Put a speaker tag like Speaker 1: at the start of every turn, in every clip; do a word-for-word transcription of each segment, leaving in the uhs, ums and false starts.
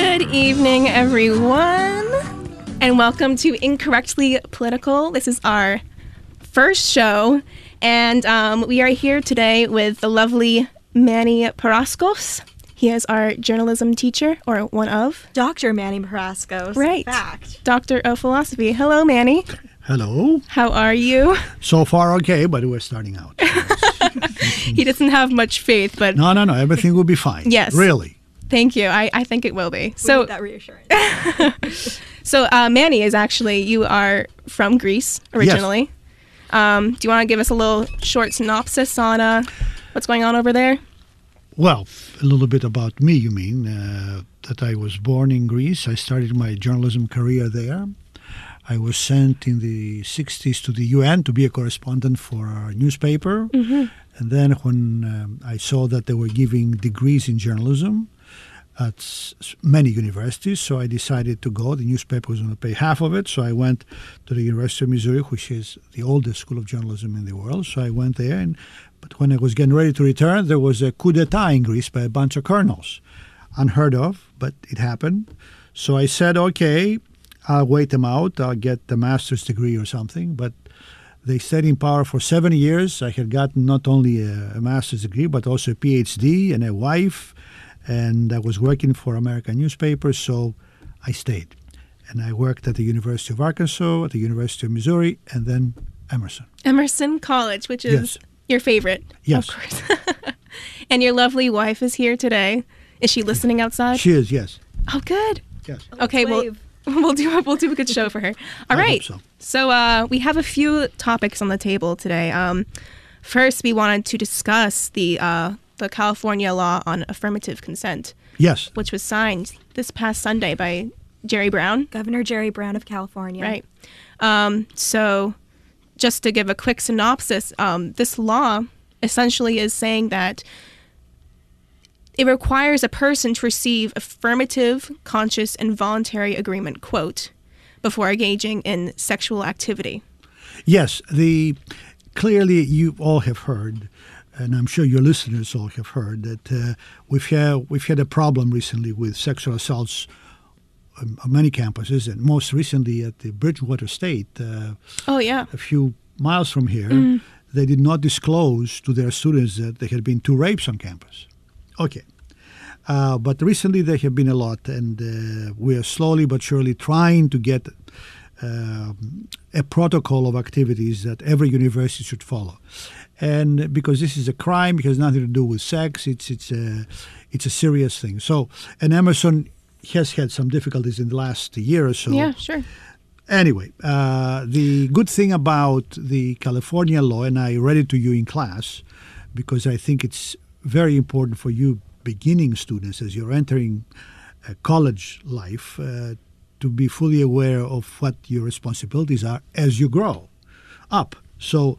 Speaker 1: Good evening, everyone, and welcome to Incorrectly Political. This is our first show, and um, we are here today with the lovely Manny Paraskos. He is our journalism teacher, or one of.
Speaker 2: Doctor Manny Paraskos.
Speaker 1: Right.
Speaker 2: Fact.
Speaker 1: Doctor of Philosophy. Hello, Manny.
Speaker 3: Hello.
Speaker 1: How are you?
Speaker 3: So far, okay, but we're starting out.
Speaker 1: He doesn't have much faith, but...
Speaker 3: No, no, no. Everything will be fine.
Speaker 1: Yes.
Speaker 3: Really.
Speaker 1: Thank you. I, I think it will be.
Speaker 2: We
Speaker 1: so
Speaker 2: need that reassurance.
Speaker 1: So uh, Manny is actually, you are from Greece originally. Yes. Um, do you want to give us a little short synopsis on uh, what's going on over there?
Speaker 3: Well, a little bit about me, you mean, uh, that I was born in Greece. I started my journalism career there. I was sent in the sixties to the U N to be a correspondent for our newspaper. Mm-hmm. And then when um, I saw that they were giving degrees in journalism at s- many universities, so I decided to go. The newspaper was going to pay half of it, so I went to the University of Missouri, which is the oldest school of journalism in the world. So I went there, and but when I was getting ready to return, there was a coup d'etat in Greece by a bunch of colonels. Unheard of, but it happened. So I said, okay, I'll wait them out. I'll get the master's degree or something. But they stayed in power for seven years. I had gotten not only a, a master's degree, but also a P H D and a wife. And I was working for American newspapers, so I stayed. And I worked at the University of Arkansas, at the University of Missouri, and then Emerson.
Speaker 1: Emerson College, which is
Speaker 3: Yes.
Speaker 1: your favorite.
Speaker 3: Yes.
Speaker 1: Of course. And your lovely wife is here today. Is she listening outside?
Speaker 3: She is, yes.
Speaker 1: Oh, good.
Speaker 3: Yes.
Speaker 1: Okay, well,
Speaker 2: Wave.
Speaker 1: we'll do a, we'll do a good show for her. All
Speaker 3: I
Speaker 1: right.
Speaker 3: hope so.
Speaker 1: So uh, we have a few topics on the table today. Um, first, we wanted to discuss the uh, the California law on affirmative consent,
Speaker 3: Yes.
Speaker 1: which was signed this past Sunday by Jerry Brown.
Speaker 2: Governor Jerry Brown of California.
Speaker 1: Right. Um, so just to give a quick synopsis, um, this law essentially is saying that it requires a person to receive affirmative, conscious, and voluntary agreement, quote, before engaging in sexual activity.
Speaker 3: Yes, the clearly you all have heard, and I'm sure your listeners all have heard that uh, we've had we've had a problem recently with sexual assaults on, on many campuses, and most recently at the Bridgewater State, uh,
Speaker 1: Oh, yeah.
Speaker 3: a few miles from here. They did not disclose to their students that there had been two rapes on campus. Okay. Uh, but recently there have been a lot, and uh, we are slowly but surely trying to get uh, a protocol of activities that every university should follow. And because this is a crime, it has nothing to do with sex, it's it's a, it's a serious thing. So, and Emerson has had some difficulties in the last year or so.
Speaker 1: Yeah, sure.
Speaker 3: Anyway, uh, the good thing about the California law, and I read it to you in class, because I think it's very important for you beginning students as you're entering uh, college life uh, to be fully aware of what your responsibilities are as you grow up. So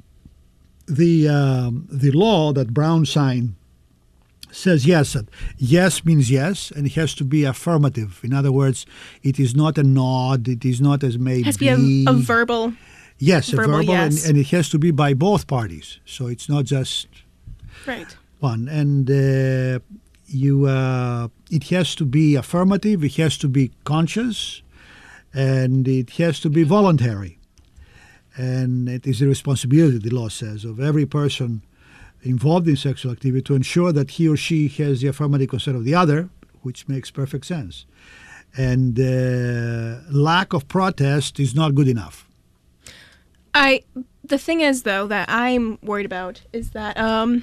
Speaker 3: the um, the law that Brown signed says yes. That yes means yes, and it has to be affirmative. In other words, it is not a nod. It is not as maybe.
Speaker 1: It has to be a, a verbal.
Speaker 3: Yes,
Speaker 1: verbal
Speaker 3: a verbal,
Speaker 1: yes.
Speaker 3: and, and it has to be by both parties. So it's not just
Speaker 1: Right.
Speaker 3: one. And uh, you, uh, it has to be affirmative. It has to be conscious, and it has to be voluntary. And it is the responsibility, the law says, of every person involved in sexual activity to ensure that he or she has the affirmative consent of the other, which makes perfect sense. And uh, lack of protest is not good enough.
Speaker 1: I. The thing is, though, that I'm worried about is that um,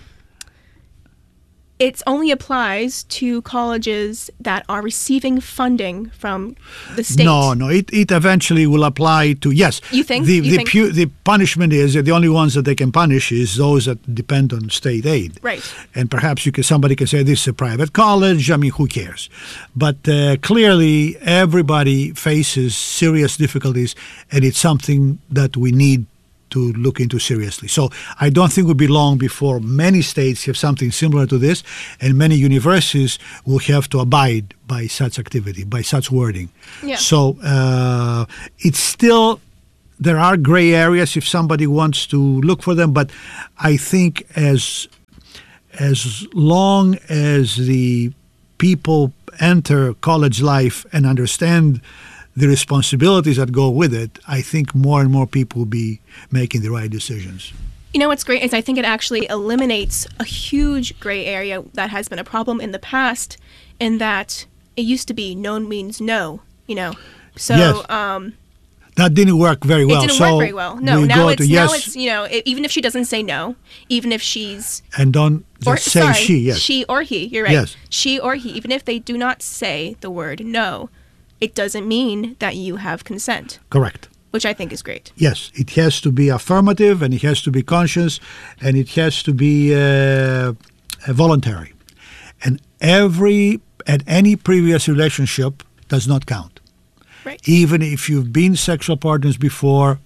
Speaker 1: it only applies to colleges that are receiving funding from the state.
Speaker 3: No, no, it, it eventually will apply to, yes.
Speaker 1: You think?
Speaker 3: The,
Speaker 1: You
Speaker 3: the,
Speaker 1: think?
Speaker 3: pu- the punishment is that the only ones that they can punish is those that depend on state aid.
Speaker 1: Right.
Speaker 3: And perhaps you can, somebody can say this is a private college. I mean, who cares? But uh, clearly everybody faces serious difficulties, and it's something that we need to look into seriously. So I don't think it will be long before many states have something similar to this, and many universities will have to abide by such activity, by such wording.
Speaker 1: Yeah.
Speaker 3: So uh, it's still, there are gray areas if somebody wants to look for them, but I think as as long as the people enter college life and understand the responsibilities that go with it, I think more and more people will be making the right decisions.
Speaker 1: You know what's great is I think it actually eliminates a huge gray area that has been a problem in the past, in that it used to be no means no, you know. So
Speaker 3: Yes.
Speaker 1: um,
Speaker 3: That didn't work very well.
Speaker 1: it didn't
Speaker 3: so
Speaker 1: work very well. No,
Speaker 3: we
Speaker 1: now
Speaker 3: go
Speaker 1: it's
Speaker 3: to
Speaker 1: now
Speaker 3: yes
Speaker 1: it's you know it, even if she doesn't say no, even if she's
Speaker 3: and don't
Speaker 1: or
Speaker 3: just say
Speaker 1: sorry,
Speaker 3: she. Yes.
Speaker 1: she or he. You're right.
Speaker 3: Yes.
Speaker 1: She or he. Even if they do not say the word no, it doesn't mean that you have consent,
Speaker 3: Correct.
Speaker 1: which I think is great.
Speaker 3: Yes, it has to be affirmative, and it has to be conscious, and it has to be uh, voluntary. And every and any previous relationship does not count.
Speaker 1: Right.
Speaker 3: Even if you've been sexual partners before,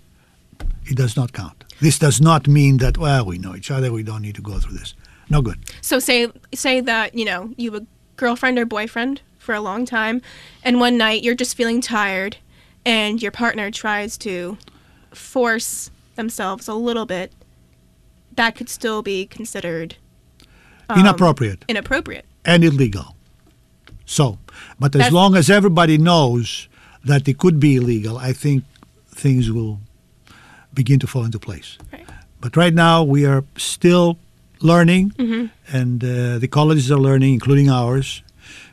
Speaker 3: it does not count. This does not mean that, well, we know each other, we don't need to go through this. No good.
Speaker 1: So say say that you know you have a girlfriend or boyfriend for a long time, and one night you're just feeling tired, and your partner tries to force themselves a little bit. That could still be considered um,
Speaker 3: Inappropriate
Speaker 1: inappropriate.
Speaker 3: and illegal. So, but as
Speaker 1: That's-
Speaker 3: long as everybody knows that it could be illegal, I think things will begin to fall into place.
Speaker 1: Right.
Speaker 3: But right now, we are still learning,
Speaker 1: Mm-hmm.
Speaker 3: and uh, the colleges are learning, including ours.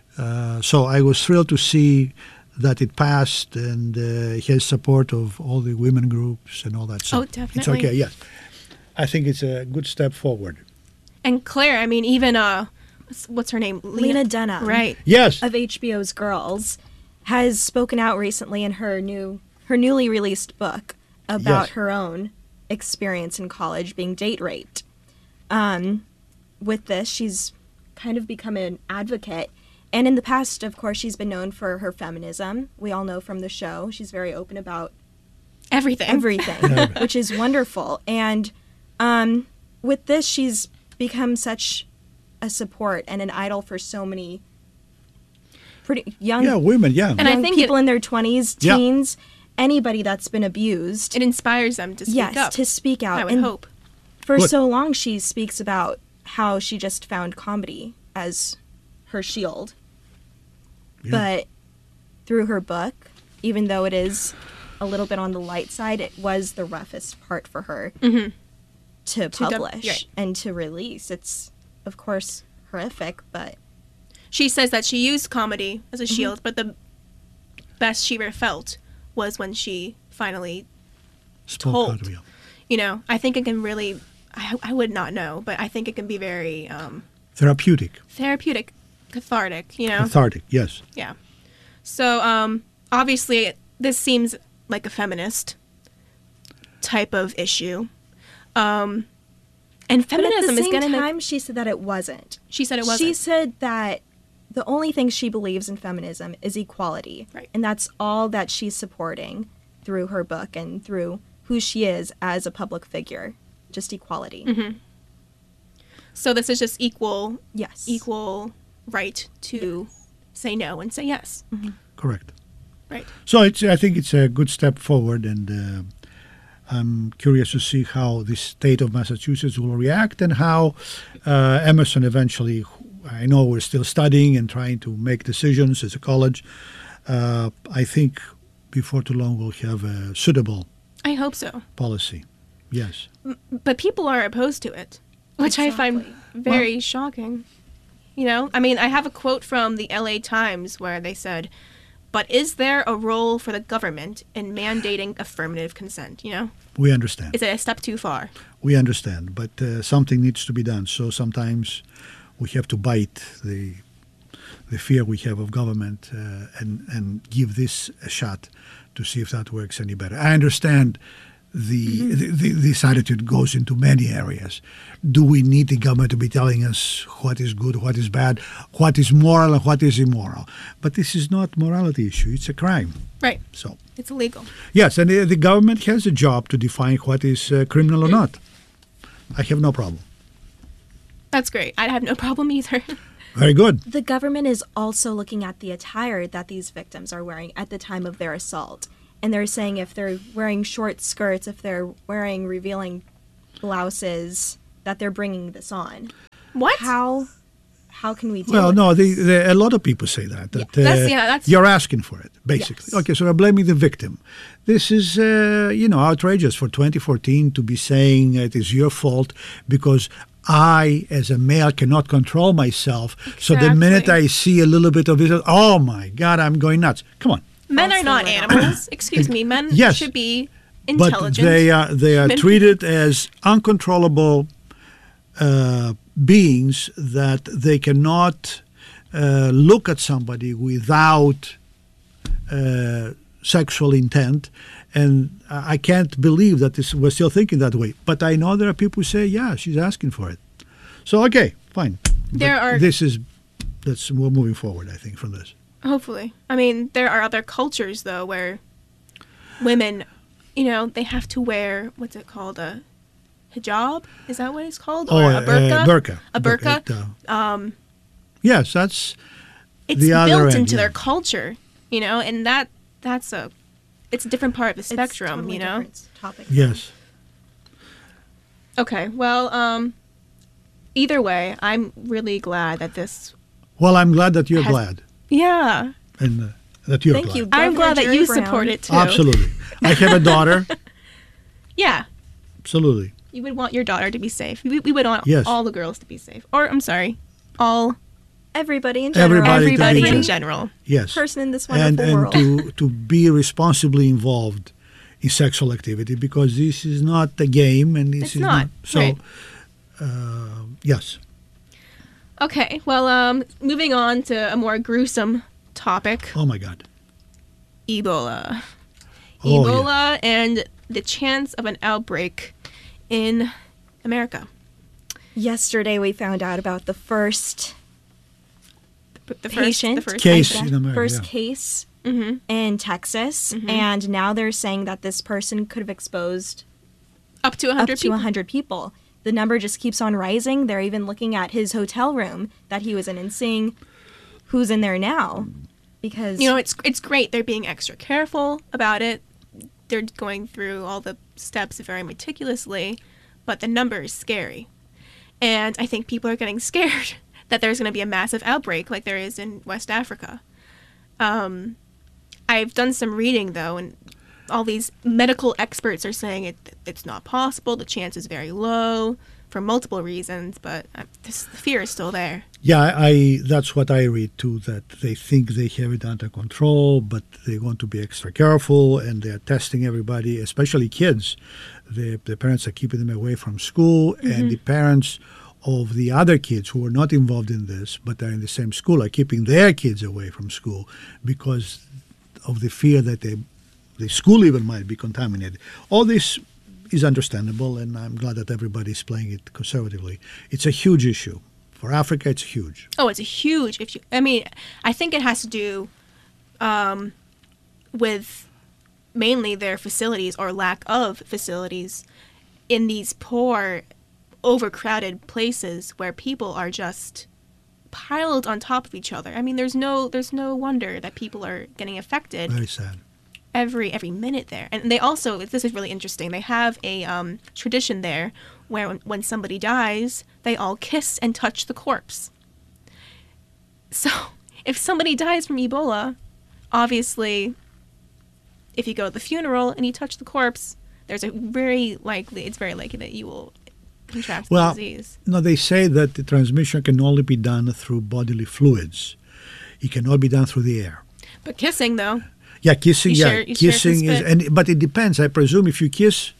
Speaker 3: Uh, so I was thrilled to see that it passed, and uh, it has support of all the women groups and all that. So
Speaker 1: Oh,
Speaker 3: It's
Speaker 1: definitely.
Speaker 3: okay, yes. I think it's a good step forward.
Speaker 1: And Claire, I mean, even uh, what's, what's her name?
Speaker 2: Lena Dunham.
Speaker 1: Right.
Speaker 3: Yes.
Speaker 2: Of H B O's Girls has spoken out recently in her new her newly released book about
Speaker 3: Yes.
Speaker 2: her own experience in college being date raped. Um, with this, she's kind of become an advocate. And in the past, of course, she's been known for her feminism. We all know from the show. She's very open about
Speaker 1: Everything.
Speaker 2: everything, which is wonderful. And um, with this, she's become such a support and an idol for so many pretty young,
Speaker 3: Yeah, women, yeah.
Speaker 1: And I
Speaker 2: young
Speaker 1: think
Speaker 2: people
Speaker 1: it-
Speaker 2: in their twenties,
Speaker 3: Yeah.
Speaker 2: teens, anybody that's been abused.
Speaker 1: It inspires them to speak
Speaker 2: yes,
Speaker 1: up.
Speaker 2: to speak out.
Speaker 1: I would
Speaker 2: and
Speaker 1: hope.
Speaker 2: for
Speaker 3: Good.
Speaker 2: so long, she speaks about how she just found comedy as her shield.
Speaker 3: Yeah.
Speaker 2: But through her book, even though it is a little bit on the light side, it was the roughest part for her
Speaker 1: Mhm.
Speaker 2: to
Speaker 1: To dub-
Speaker 2: publish
Speaker 1: right.
Speaker 2: and to release. It's, of course, horrific, but
Speaker 1: She says that she used comedy as a
Speaker 2: Mm-hmm.
Speaker 1: shield, but the best she ever felt was when she finally,
Speaker 3: Spoke
Speaker 1: told.
Speaker 3: out of you.
Speaker 1: you know, I think it can really, I, I would not know, but I think it can be very um,
Speaker 3: Therapeutic,
Speaker 1: therapeutic, cathartic, you know?
Speaker 3: cathartic, yes.
Speaker 1: Yeah. So, um, obviously, this seems like a feminist type of issue. Um, and
Speaker 2: But at
Speaker 1: feminism
Speaker 2: the
Speaker 1: is
Speaker 2: same
Speaker 1: getting the,
Speaker 2: time, she said that it wasn't.
Speaker 1: she said it wasn't.
Speaker 2: She said that the only thing she believes in feminism is equality.
Speaker 1: Right.
Speaker 2: And that's all that she's supporting through her book and through who she is as a public figure. Just equality.
Speaker 1: Mm-hmm. So this is just equal,
Speaker 2: Yes.
Speaker 1: equal right to say no and say yes.
Speaker 3: Correct.
Speaker 1: Right.
Speaker 3: So it's, I think it's a good step forward, and uh, I'm curious to see how the state of Massachusetts will react, and how uh, Emerson eventually, I know we're still studying and trying to make decisions as a college. Uh, I think before too long we'll have a suitable
Speaker 1: I hope so.
Speaker 3: policy. Yes.
Speaker 1: But people are opposed to it, which I find
Speaker 2: Exactly.
Speaker 1: very shocking. You know, I mean, I have a quote from the L A Times where they said, "But is there a role for the government in mandating affirmative consent?" You know,
Speaker 3: We understand.
Speaker 1: is it a step too far?
Speaker 3: We understand, but uh, something needs to be done. So sometimes we have to bite the the fear we have of government uh, and and give this a shot to see if that works any better. I understand the, the, the this attitude goes into many areas. Do we need the government to be telling us what is good, what is bad, what is moral, and what is immoral? But this is not morality issue; it's a crime.
Speaker 1: Right.
Speaker 3: So
Speaker 1: It's illegal.
Speaker 3: yes, and the, the government has a job to define what is uh, criminal or not. I have no problem.
Speaker 1: That's great. I have no problem either.
Speaker 3: Very good.
Speaker 2: The government is also looking at the attire that these victims are wearing at the time of their assault. And they're saying if they're wearing short skirts, if they're wearing revealing blouses, that they're bringing this on.
Speaker 1: What?
Speaker 2: How how can we deal
Speaker 3: Well,
Speaker 2: with
Speaker 3: no,
Speaker 2: this?
Speaker 3: the, the, a lot of people say that. that
Speaker 1: Yeah, that's-
Speaker 3: uh,
Speaker 1: yeah, that's-
Speaker 3: you're asking for it, basically.
Speaker 2: Yes.
Speaker 3: Okay, so they're blaming the victim. This is, uh, you know, outrageous for twenty fourteen to be saying it is your fault because I, as a male, cannot control myself. So the minute
Speaker 1: Exactly.
Speaker 3: I see a little bit of this, oh my God, I'm going nuts. Come on.
Speaker 1: Men are
Speaker 2: Also
Speaker 1: not
Speaker 2: we're not.
Speaker 1: animals. Excuse me. Men
Speaker 3: Yes.
Speaker 1: should be
Speaker 3: But
Speaker 1: intelligent.
Speaker 3: they are they are
Speaker 1: Men-
Speaker 3: treated as uncontrollable uh, beings that they cannot uh, look at somebody without uh, sexual intent. And I I can't believe that this, we're still thinking that way. But I know there are people who say, yeah, she's asking for it. So, okay, fine.
Speaker 1: There
Speaker 3: But
Speaker 1: are-
Speaker 3: This is, that's, we're moving forward, I think, from this.
Speaker 1: Hopefully. I mean, there are other cultures though where women, you know, they have to wear what's it called, a hijab? Is that what it's called? Or
Speaker 3: uh,
Speaker 1: a burqa?
Speaker 3: burqa.
Speaker 1: A burqa.
Speaker 3: It, uh,
Speaker 1: Um,
Speaker 3: yes, that's,
Speaker 1: it's
Speaker 3: the other
Speaker 1: built
Speaker 3: end,
Speaker 1: into
Speaker 3: yeah.
Speaker 1: their culture, you know, and that that's a it's a different part of the
Speaker 2: It's
Speaker 1: spectrum,
Speaker 2: totally
Speaker 1: you know.
Speaker 2: different topic.
Speaker 3: yes.
Speaker 1: Okay, well, um, either way, I'm really glad that this.
Speaker 3: Well, I'm glad that you're
Speaker 1: Has-
Speaker 3: glad.
Speaker 1: Yeah,
Speaker 3: And uh, that you're
Speaker 2: Thank
Speaker 3: glad.
Speaker 2: you.
Speaker 1: I'm
Speaker 2: Governor
Speaker 1: glad that
Speaker 2: Jerry
Speaker 1: you
Speaker 2: Brown.
Speaker 1: support it too.
Speaker 3: Absolutely. I have a daughter.
Speaker 1: Yeah,
Speaker 3: Absolutely.
Speaker 1: you would want your daughter to be safe. We, we would want
Speaker 3: Yes.
Speaker 1: all the girls to be safe. Or I'm sorry, all
Speaker 2: Everybody in general.
Speaker 3: Everybody to be
Speaker 1: everybody in
Speaker 3: safe.
Speaker 1: general.
Speaker 3: Yes.
Speaker 2: Person in this
Speaker 3: and
Speaker 2: wonderful
Speaker 3: and
Speaker 2: world.
Speaker 3: to to be responsibly involved in sexual activity because this is not a game and this
Speaker 1: It's
Speaker 3: is
Speaker 1: not,
Speaker 3: so.
Speaker 1: right.
Speaker 3: Uh, yes.
Speaker 1: Okay, well, um, moving on to a more gruesome topic:
Speaker 3: Oh my God.
Speaker 1: Ebola.
Speaker 3: Oh,
Speaker 1: Ebola and the chance of an outbreak in America.
Speaker 2: Yesterday, we found out about the first
Speaker 1: The first,
Speaker 2: patient,
Speaker 1: the first
Speaker 3: Case
Speaker 1: patient.
Speaker 3: in America,
Speaker 2: first
Speaker 3: yeah.
Speaker 2: case
Speaker 1: Mm-hmm.
Speaker 2: in Texas, and now they're saying that this person could have exposed
Speaker 1: Up to one
Speaker 2: up
Speaker 1: hundred
Speaker 2: to
Speaker 1: people.
Speaker 2: one hundred people. The number just keeps on rising. They're even looking at his hotel room that he was in and seeing who's in there now, because
Speaker 1: You know, it's it's great. They're being extra careful about it. They're going through all the steps very meticulously, but the number is scary. And I think people are getting scared that there's going to be a massive outbreak like there is in West Africa. Um, I've done some reading, though, and all these medical experts are saying it it's not possible. The chance is very low for multiple reasons, but uh, this, the fear is still there.
Speaker 3: Yeah, I, I that's what I read too. That they think they have it under control, but they want to be extra careful, and they are testing everybody, especially kids. The the parents are keeping them away from school, and the parents of the other kids who are not involved in this but are in the same school are keeping their kids away from school because of the fear that they, the school even might be contaminated. All this is understandable, and I'm glad that everybody's playing it conservatively. It's a huge issue. For Africa, it's huge.
Speaker 1: Oh, it's a huge issue. I mean, I think it has to do um, with mainly their facilities or lack of facilities in these poor, overcrowded places where people are just piled on top of each other. I mean, there's no there's no wonder that people are getting affected
Speaker 3: Very sad.
Speaker 1: every every minute there. And they also, this is really interesting, they have a um, tradition there where when, when somebody dies, they all kiss and touch the corpse. So if somebody dies from Ebola, obviously, if you go to the funeral and you touch the corpse, there's a very likely, it's very likely that you will contract
Speaker 3: Well,
Speaker 1: the disease.
Speaker 3: no, they say that the transmission can only be done through bodily fluids. It cannot be done through the air.
Speaker 1: But kissing, though,
Speaker 3: Yeah, kissing.
Speaker 1: You
Speaker 3: yeah,
Speaker 1: share- you share some
Speaker 3: kissing is,
Speaker 1: spit.
Speaker 3: and but it depends. I presume if you kiss,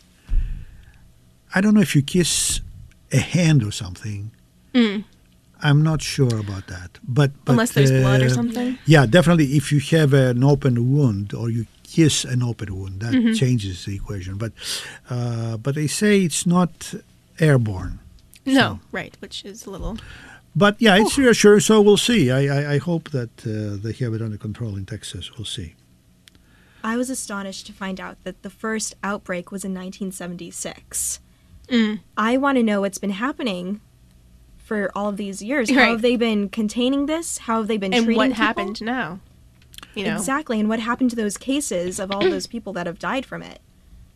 Speaker 3: I don't know if you kiss a hand or something.
Speaker 1: Mm.
Speaker 3: I'm not sure about that. But, but
Speaker 1: unless there's blood or
Speaker 3: uh,
Speaker 1: something.
Speaker 3: Yeah, definitely. If you have an open wound or you kiss an open wound, that
Speaker 1: Mm-hmm.
Speaker 3: changes the equation. But uh, but they say it's not airborne.
Speaker 1: No, right, which is a little...
Speaker 3: But yeah, it's reassuring. So we'll see. I I, I hope that uh, they have it under control in Texas. We'll see.
Speaker 2: I was astonished to find out that the first outbreak was in nineteen seventy-six.
Speaker 1: Mm.
Speaker 2: I want to know what's been happening for all of these years. How
Speaker 1: Right.
Speaker 2: have they been containing this? How have they been
Speaker 1: And
Speaker 2: treating
Speaker 1: what
Speaker 2: people?
Speaker 1: happened now? You know,
Speaker 2: Exactly, and what happened to those cases of all those people that have died from it?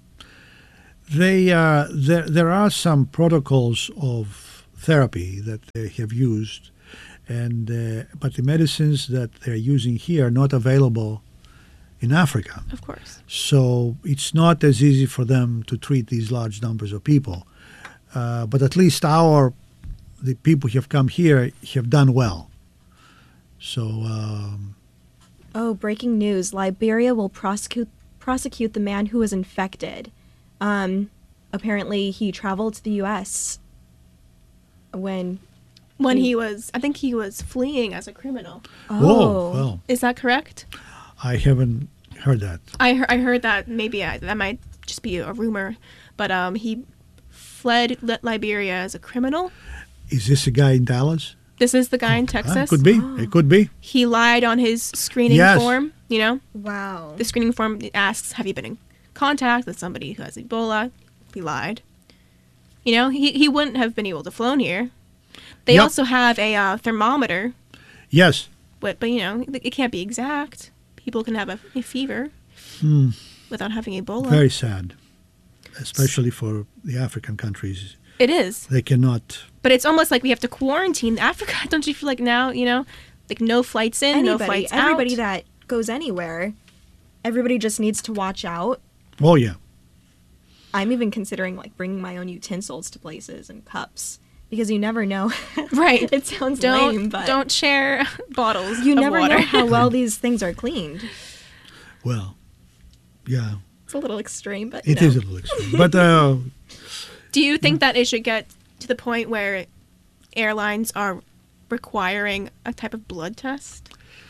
Speaker 3: They uh, there there are some protocols of therapy that they have used, and uh, but the medicines that they're using here are not available in Africa.
Speaker 1: Of course.
Speaker 3: So it's not as easy for them to treat these large numbers of people. Uh, but at least our the people who have come here have done well. So. Um,
Speaker 2: Oh, breaking news. Liberia will prosecute prosecute the man who was infected. Um, apparently, he traveled to the U S when...
Speaker 1: When he was, I think he was fleeing as a criminal.
Speaker 2: Oh.
Speaker 3: Whoa, well,
Speaker 1: Is that correct?
Speaker 3: I haven't heard that.
Speaker 1: I, he- I heard that maybe I, that might just be a rumor, but um, he fled Li- Liberia as a criminal.
Speaker 3: Is this a guy in Dallas?
Speaker 1: This is the guy in
Speaker 3: Ah,
Speaker 1: Texas.
Speaker 3: could be. It could be.
Speaker 1: He lied on his screening
Speaker 3: Yes.
Speaker 1: form, you know?
Speaker 2: Wow.
Speaker 1: The screening form asks, have you been in contact with somebody who has Ebola? He lied. You know, he, he wouldn't have been able to flown here. They
Speaker 3: Yep.
Speaker 1: also have a uh, thermometer,
Speaker 3: Yes.
Speaker 1: but, but, you know, it can't be exact. People can have a, a fever
Speaker 3: Hmm.
Speaker 1: without having Ebola.
Speaker 3: Very sad, especially for the African countries.
Speaker 1: It is.
Speaker 3: They cannot.
Speaker 1: But it's almost like we have to quarantine Africa. Don't you feel like now, you know, like no flights in, no
Speaker 2: Anybody,
Speaker 1: flights
Speaker 2: everybody
Speaker 1: out?
Speaker 2: that goes anywhere, everybody just needs to watch out.
Speaker 3: Oh yeah.
Speaker 2: I'm even considering like bringing my own utensils to places and cups because you never know.
Speaker 1: Right.
Speaker 2: It sounds
Speaker 1: don't
Speaker 2: lame, but
Speaker 1: don't share bottles.
Speaker 2: you
Speaker 1: of
Speaker 2: never
Speaker 1: water.
Speaker 2: know how well these things are cleaned.
Speaker 3: Well, yeah.
Speaker 2: It's a little extreme, but
Speaker 3: It
Speaker 2: no.
Speaker 3: is a little extreme, but uh,
Speaker 1: Do you think that it should get to the point where airlines are requiring a type of blood test?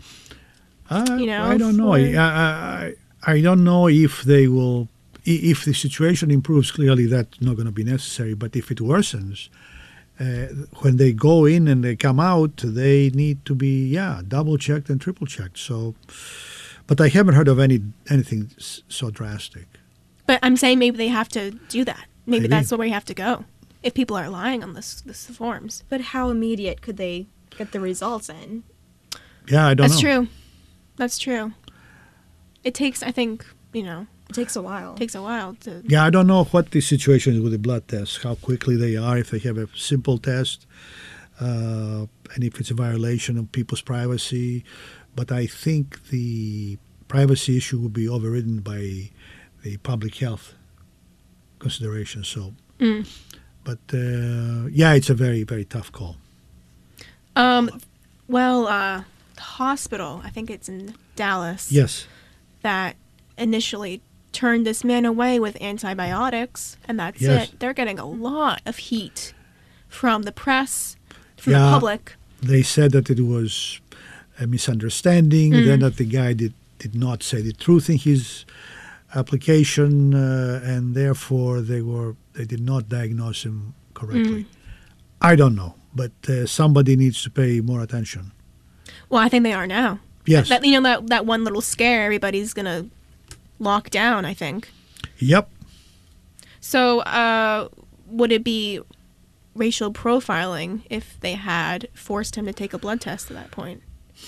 Speaker 3: I,
Speaker 1: You know,
Speaker 3: I don't know.
Speaker 1: for-
Speaker 3: I, I I don't know if they will. i- If the situation improves, clearly that's not going to be necessary. But if it worsens, uh, when they go in and they come out, they need to be yeah double checked and triple checked. So, but I haven't heard of any anything s- so drastic.
Speaker 1: But I'm saying maybe they have to do that. Maybe,
Speaker 3: Maybe.
Speaker 1: that's where we have to go. If people are lying on this this forms.
Speaker 2: But how immediate could they get the results in?
Speaker 3: Yeah, I don't
Speaker 1: That's
Speaker 3: know.
Speaker 1: true. That's true. It takes, I think, you know,
Speaker 2: It takes a while.
Speaker 1: it takes a while to.
Speaker 3: Yeah, I don't know what the situation is with the blood tests, how quickly they are, if they have a simple test, uh, and if it's a violation of people's privacy. But I think the privacy issue will be overridden by the public health considerations. So,
Speaker 1: Mm.
Speaker 3: but uh, yeah, it's a very, very tough call.
Speaker 1: Um, well, uh, the hospital, I think it's in Dallas.
Speaker 3: Yes.
Speaker 1: That initially turned this man away with antibiotics, and that's
Speaker 3: Yes.
Speaker 1: it. They're getting a lot of heat from the press, from
Speaker 3: Yeah.
Speaker 1: the public.
Speaker 3: They said that it was a misunderstanding,
Speaker 1: Mm.
Speaker 3: then that the guy did, did not say the truth in his application, uh, and therefore they were they did not diagnose him correctly.
Speaker 1: Mm.
Speaker 3: I don't know, but uh, somebody needs to pay more attention.
Speaker 1: Well, I think they are now.
Speaker 3: Yes.
Speaker 1: That you know that that one little scare, everybody's gonna lock down. I think.
Speaker 3: Yep.
Speaker 1: So, uh, would it be racial profiling if they had forced him to take a blood test at that point?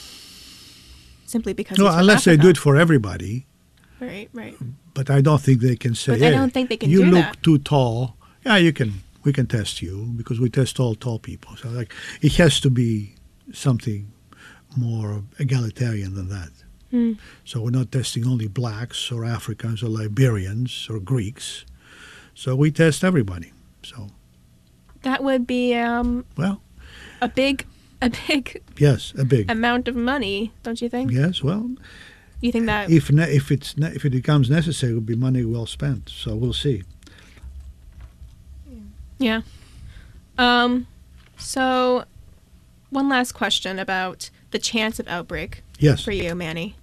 Speaker 1: Simply because.
Speaker 3: No,
Speaker 1: he's from
Speaker 3: unless they do it
Speaker 1: Africa.
Speaker 3: for everybody,
Speaker 1: Right, right.
Speaker 3: but I don't think they can say.
Speaker 1: But I
Speaker 3: "Hey,
Speaker 1: don't think they can
Speaker 3: you
Speaker 1: do
Speaker 3: look
Speaker 1: that."
Speaker 3: too tall. Yeah, you can. We can test you because we test all tall people. So like, it has to be something more egalitarian than that.
Speaker 1: Hmm.
Speaker 3: So we're not testing only blacks or Africans or Liberians or Greeks. So we test everybody. So,
Speaker 1: That would be um,
Speaker 3: well,
Speaker 1: a big, a big
Speaker 3: yes, a big.
Speaker 1: amount of money, don't you think?
Speaker 3: Yes, well,
Speaker 1: You think that?
Speaker 3: if ne- if it's ne- if it becomes necessary, it will be money well spent. So we'll see.
Speaker 1: Yeah. Um. So, one last question about the chance of outbreak
Speaker 3: Yes.
Speaker 1: for you, Manny.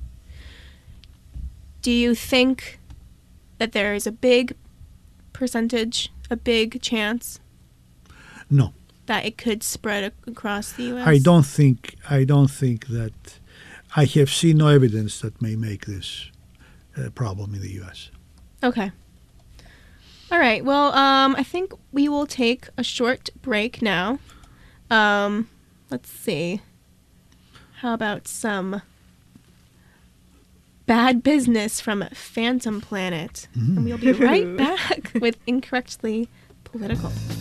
Speaker 1: Do you think that there is a big percentage, a big chance
Speaker 3: No,
Speaker 1: that it could spread ac- across the U S?
Speaker 3: I don't think I don't think that. I have seen no evidence that may make this a problem in the U S.
Speaker 1: Okay. All right. Well, um, I think we will take a short break now. Um, let's see. How about some bad business from Phantom Planet? And we'll be right back with Incorrectly Political.